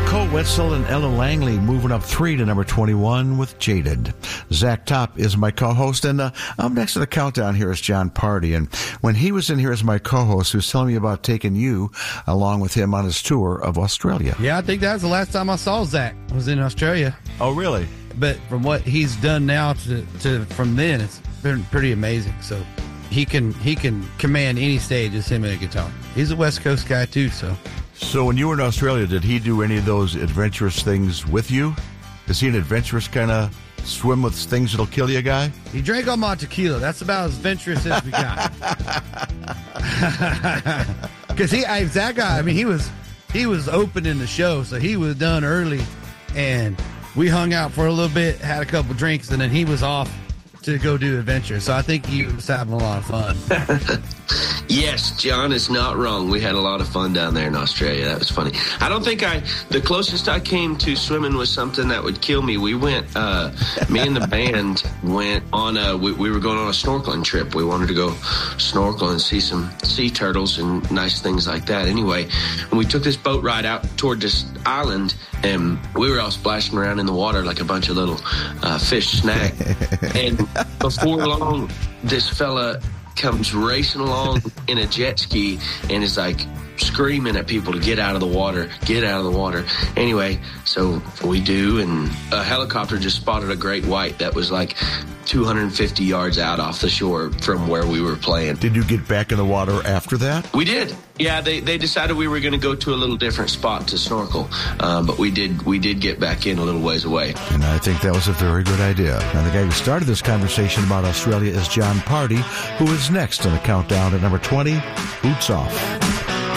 Nicole Wetzel and Ella Langley moving up 3 to number 21 with Jaded. Zach Top is my co-host, and up next to the countdown here is Jon Pardi. And when he was in here as my co-host, he was telling me about taking you along with him on his tour of Australia. Yeah, I think that was the last time I saw Zach. Was in Australia. Oh, really? But from what he's done now to from then, it's been pretty amazing. So he can command any stage as him and a guitar. He's a West Coast guy too, so. So when you were in Australia, did he do any of those adventurous things with you? Is he an adventurous kind of swim with things that'll kill you guy? He drank all my tequila. That's about as adventurous as we got. Because Zach guy, I mean, he was opening the show, so he was done early, and we hung out for a little bit, had a couple drinks, and then he was off to go do adventure. So I think he was having a lot of fun. Yes, John is not wrong. We had a lot of fun down there in Australia. That was funny. I don't think the closest I came to swimming was something that would kill me. We went, me and the band went on we were going on a snorkeling trip. We wanted to go snorkel and see some sea turtles and nice things like that. Anyway, and we took this boat ride out toward this island, and we were all splashing around in the water like a bunch of little fish snack. And before long, this fella comes racing along in a jet ski and is like screaming at people to get out of the water, get out of the water. Anyway, so we do, and a helicopter just spotted a great white that was like 250 yards out off the shore from where we were playing. Did you get back in the water after that? We did. Yeah, they decided we were going to go to a little different spot to snorkel, but we did get back in a little ways away. And I think that was a very good idea. Now, the guy who started this conversation about Australia is Jon Pardi, who is next on the countdown at number 20, Boots Off.